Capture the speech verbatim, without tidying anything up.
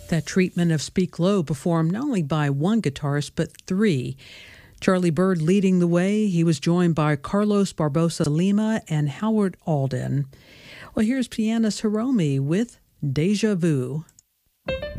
That treatment of Speak Low performed not only by one guitarist, but three. Charlie Byrd leading the way. He was joined by Carlos Barbosa Lima and Howard Alden. Well, here's pianist Hiromi with Deja Vu.